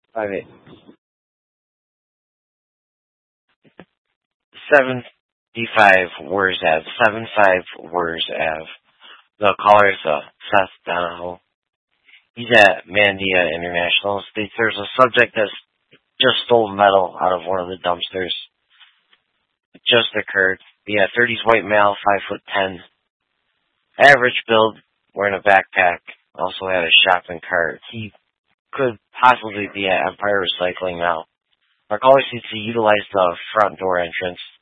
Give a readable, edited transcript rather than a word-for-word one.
5'8". 75 Wers Ave. 75 Wers Ave. The caller is Seth Donahoe. He's at Mandia International. States there's a subject that's just stole metal out of one of the dumpsters. It just occurred. Yeah, 30s white male, 5'10". Average build, wearing a backpack. Also had a shopping cart. He could possibly be at Empire Recycling now. Our caller needs to utilize the front door entrance.